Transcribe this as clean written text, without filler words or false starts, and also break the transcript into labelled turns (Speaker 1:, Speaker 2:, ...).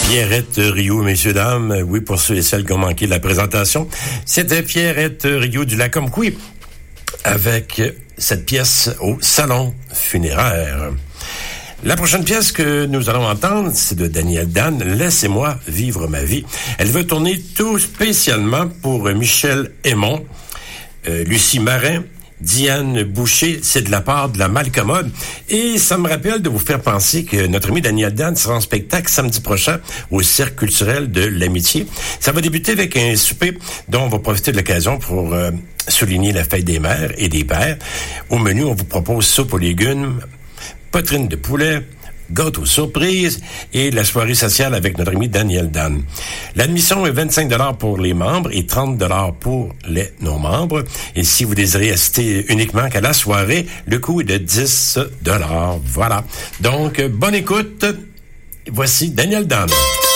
Speaker 1: Pierrette Rioux, messieurs, dames. Oui, pour ceux et celles qui ont manqué la présentation, c'était Pierrette Rioux du Lacombe-Coué avec cette pièce au salon funéraire. La prochaine pièce que nous allons entendre, c'est de Danielle Dan, « Laissez-moi vivre ma vie ». Elle veut tourner tout spécialement pour Michel Aymon, Lucie Marin, Diane Boucher, c'est de la part de la Malcommode. Et ça me rappelle de vous faire penser que notre ami Daniel Dan sera en spectacle samedi prochain au Cirque culturel de l'Amitié. Ça va débuter avec un souper dont on va profiter de l'occasion pour souligner la fête des mères et des pères. Au menu, on vous propose soupe aux légumes, poitrine de poulet, gâteau surprise et la soirée sociale avec notre ami Daniel Dan. L'admission est 25$ pour les membres et 30$ pour les non-membres. Et si vous désirez assister uniquement qu'à la soirée, le coût est de 10$. Voilà. Donc, bonne écoute. Voici Daniel Dan.